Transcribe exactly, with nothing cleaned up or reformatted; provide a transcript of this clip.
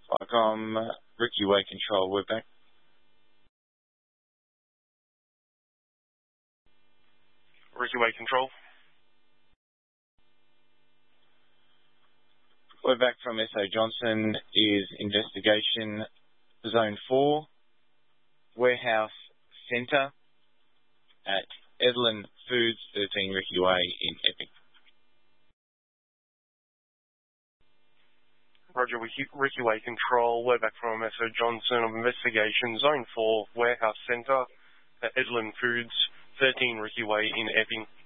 Vicom, Ricky Way Control, we're back. Ricky Way Control. We're back from S O Johnson. Is investigation Zone four, Warehouse Centre at Edlin Foods, thirteen Ricky Way in Epping. Roger, Ricky Way Control. We're back from S O Johnson of investigation Zone four, Warehouse Centre at Edlin Foods, thirteen Ricky Way in Epping.